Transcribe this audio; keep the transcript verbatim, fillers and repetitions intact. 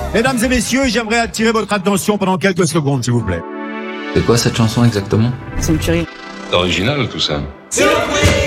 Mesdames et messieurs, j'aimerais attirer votre attention pendant quelques secondes, s'il vous plaît. C'est quoi cette chanson exactement? C'est une tuerie. C'est original tout ça. Surprise!